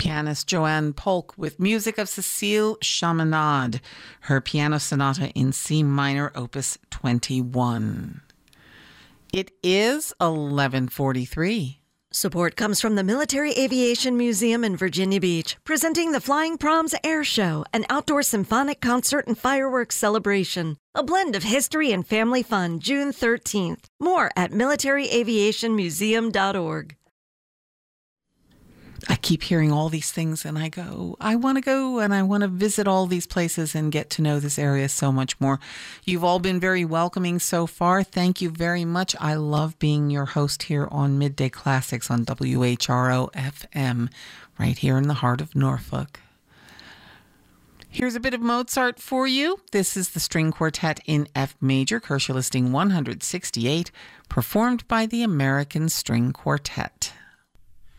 pianist Joanne Polk with music of Cécile Chaminade, her piano sonata in C minor, opus 21. It is 11:43. Support comes from the Military Aviation Museum in Virginia Beach, presenting the Flying Proms Air Show, an outdoor symphonic concert and fireworks celebration. A blend of history and family fun, June 13th. More at militaryaviationmuseum.org. I keep hearing all these things and I want to go and I want to visit all these places and get to know this area so much more. You've all been very welcoming so far. Thank you very much. I love being your host here on Midday Classics on WHRO FM, right here in the heart of Norfolk. Here's a bit of Mozart for you. This is the string quartet in F major, Korsche listing 168, performed by the American String Quartet.